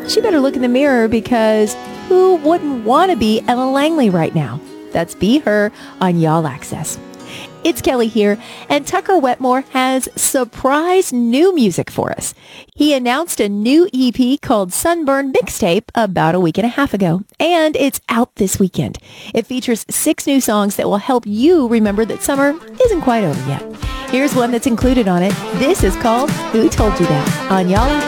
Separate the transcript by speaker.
Speaker 1: she better look in the mirror because who wouldn't want to be Ella Langley right now? That's Be Her on Y'all Access. It's Kelly here, and Tucker Wetmore has surprise new music for us. He announced a new EP called Sunburn Mixtape about a week and a half ago, and it's out this weekend. It features 6 new songs that will help you remember that summer isn't quite over yet. Here's one that's included on it. This is called Who Told You That on Y'all Access.